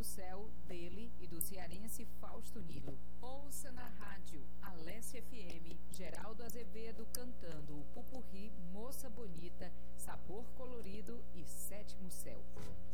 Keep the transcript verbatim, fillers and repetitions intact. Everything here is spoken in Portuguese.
Sétimo Céu, dele e do cearense Fausto Nilo. Ouça na rádio Alesse F M, Geraldo Azevedo cantando o Pupurri, Moça Bonita, Sabor Colorido e Sétimo Céu.